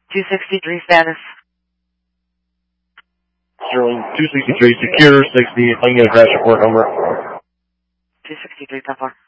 263 status. Sterling 263, secure 60, I can get a crash report, over. 263, 10-4.